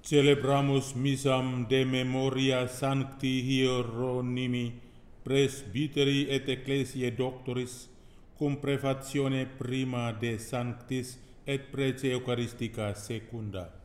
Celebramus missam de memoria sancti Hieronymi, presbyteri et ecclesiae doctoris, cum prefatione prima de sanctis et prece Eucharistica secunda.